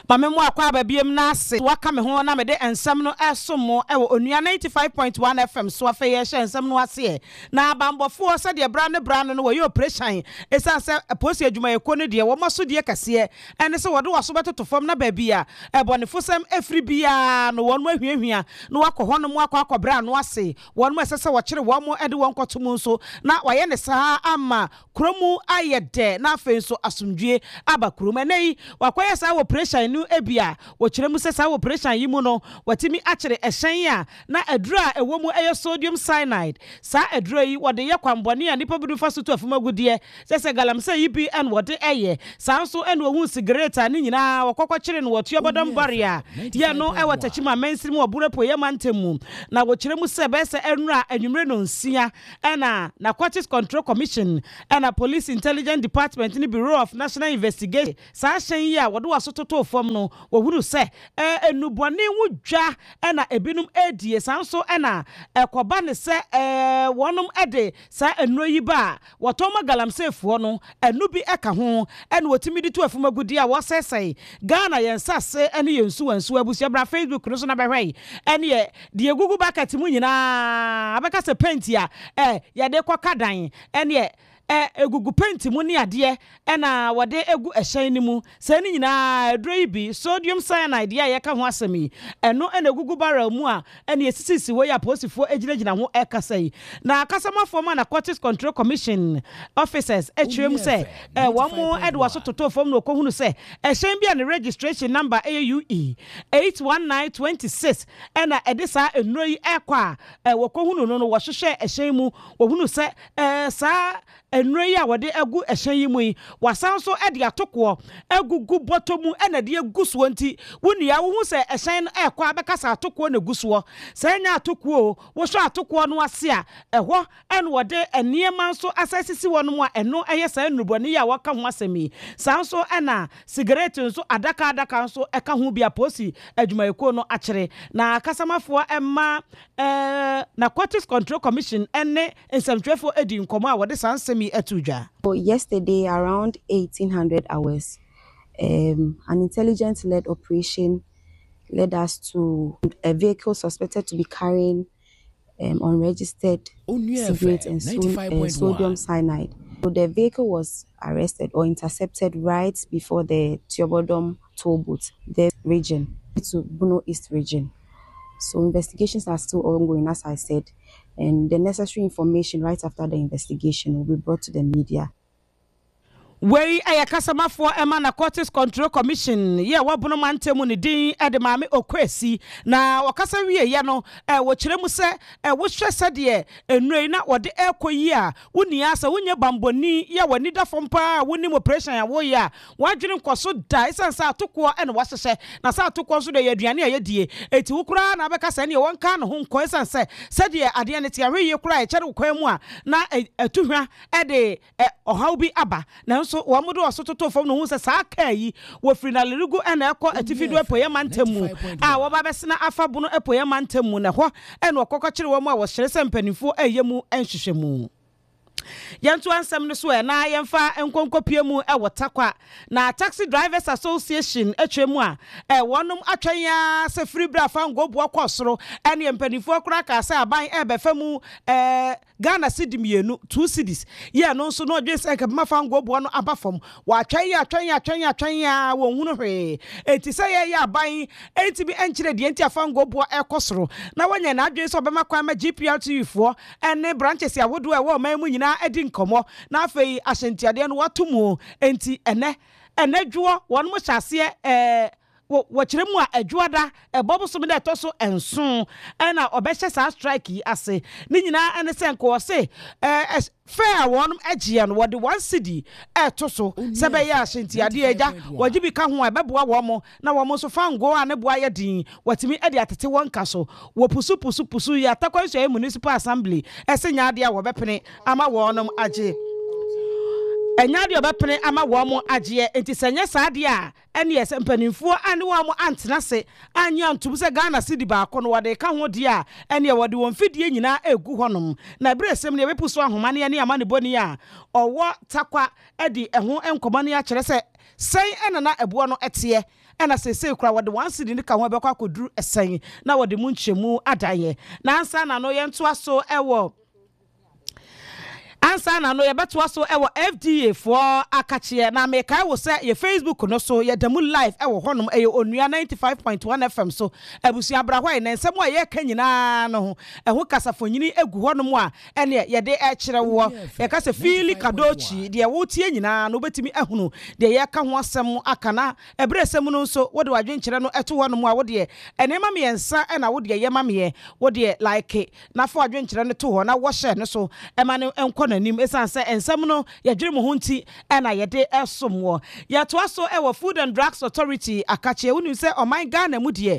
Mame mo akwa babiem na ase waka me ho na me de ensem no esomo ewo onua 95.1 FM so afa ye hye ensem no ase na bambofo se de bra ne no wo operation esa se posi adwuma yeko ne de wo maso de kase ene se wode waso betoto fam na ba bia ebonefo sem efri bia no won ahwiahwia no wakọ no mo akọ bra no ase won mo esese wo kire wo mo ede won kotomu nso na waye ne saa ama kromu ayede na afen so asomdwie aba kromu nei wakoye saa operation nu ebia wo kire mu se saa operation yi mu no watimi akire ehyen a na adura ewo mu eye sodium cyanide saa adura yi wode ye kwambone a nipa bidu faso to afumagude se galamse EBN wode eye saa so ene ohun cigarette ni nyina wakokọ kire no wotu obodom barrier ye no e watachima mensirim obure po ye mantemu na wo kire mu se be se enura anwumre no nsia ena Narcotics Control Commission ena Police Intelligence Department ni Bureau of National Investigation saa hyen yi a wode wasototo fom no wo huru se enubone wudwa ena ebinum edie sanso ena ekoba ne se wonum ede saa enuro yi ba wotoma galamsefo no enu bi eka ho ena wotimi di to afumagudi a wosesei Ghana yensase ene yensu wansu abusia bra Facebook no so na behwei ene ye de egugu bucket mu nyina abeka se paint ya ya de kwa dan ene egugu paint mu ni ade na wode egu ehyen ni mu se ni nyina adro bi sodium cyanide ya yeka ho asemi eno na egugu barrel mu a ene esisisi wo ya posifo ejinagina ho ekasai na kasamafo ma Narcotics Control Commission officers hrem se wo mu edwa so toto fom no kohunu se ehyen bia ne registration number AUE 81926 ena edisa enuro yi ekwa wo kohunu no wo hwehwe ehyen mu wo hunu se sa enuro ya wode egu ehyen yi mu yi wasan so ede atoko egugu botomu ena de eguso nti woni ya wo hu se ehyen ekwa abekasa atoko na eguso se nya atoko wo hwe atoko no ase a eho en wode eniema so asasisi wono mu a eno eye sa enuboni ya waka ho asemi sanso ena cigarette nso adaka nso eka ho bia posi adwuma eko no akere na kasamafo emma Narcotics Control Commission ene ensamtwefo edi nkomo a wode sansemi etudwa. Yesterday around 1800 hours an intelligence-led operation led us to a vehicle suspected to be carrying unregistered cigarettes and sodium cyanide. So the vehicle was arrested or intercepted right before the Tiobodom toll booth, the region, to Bono East region. So investigations are still ongoing, as I said, and the necessary information right after the investigation will be brought to the media. Wei ayakasamafo ema Narcotics Control Commission ye wabono mantemu ni din edemame okwesi na wakasa wie ye no wo kiremu se wo hwe sede enure na wode ekoyi a woni asa wonye bamboni ye wani da fompa woni operation ya wo ya wadwene nkoso da isansa atoko ene wasese na sa atoko so de yaduane a yedie eti wukura na bekasa ne wonka no ho nko isanse sede ade ne tia hwe ye kura e kere kwan mu a na atuhwa ede ohawbi aba na so wamudo wasototo fam no hu se saa kai wo finalirigu ena ekọ atifidu epoye mantemu a wo ba besena afabo no epoye mantemu na ho ena okokọ kire wo mu a wo hyere se mpanifo eyemu enhwehwemu yantu ansam no so na yemfa enkonkopie mu wotakwa na Taxi Drivers Association atwemu a wonum atwan ya se free bra fa ngobo akosoro ene mpanifo akura ka se aban ebefamu Ghana cedi mienu 2 cities ye no so no dwe se ka mafa ngobo no abafom wa atwan ya wo hunu hwe enti se ye ya aban enti bi enkire de enti afa ngobo ekosoro na wanya na adwe se obema kwa ma GPRTV fo ene branches ya wodo e wo man mu nyina edi nkomo na afei ahyentiade no watomu enti ene dwo won mo hyase wo kiremu a adwoada ebobo so me da toso enso na obehye sa strike yi ase ni nyina ene senko se fair wonum agye no wode 1 cedi toso se be ya ahyentiade eja wajibi ka ho ebeboa wo mo na wo mo so fango a ne boa ye din watimi ede atete wonka so wo pusu ya takwanso municipal assembly esenya ade a wo bepene ama wonum agye enyade obepene ama wo mo agye enti senye saade a ene yes mpanimfo ane wo mo antena se anya ntum se Ghana cedi ba ko no wode ka ho de a ene wode won fidie nyina egu honom na bresem ne bepuso ahomane ane amane boni a owo takwa edi eho enkomane a kire se sen enana ebo no ete ɛna sese kura wɔde 1 cedi ne ka ho bɛkɔ akɔduru ɛsɛn na wɔde mu nkyɛmu adaye na ansa na no yɛntoa so ɛwɔ ansa na no yɛbɛtoa so ɛwɔ FDA for akakyɛ na mekai wo sɛ yɛ Facebook no so yɛ demu live ɛwɔ hɔnom ɛyɛ onua 95.1 FM so abusua brahwa na nsɛm a yɛka nyinaa no ho ɛho kasafonyini egu hɔnom a ɛne yɛde ɛkyerɛ wo yɛka sɛ Fili Kadochi deɛ wotie nyinaa no betimi ehunu deɛ yɛka ho asɛm akana ɛbrɛ sɛm no nso wode wadwenkyerɛ no ɛto hɔnom a wode ɛnema miɛnsa ɛna wode yɛma meɛ wode like na fa wadwenkyerɛ no to hɔ na wɔhyɛ no so ɛma no ɛnkɔ nim esan se ensem no yadwere mo hunti na yede esomwo yetoa so e wo Food and Drugs Authority akache wonu se oman Ghana mu de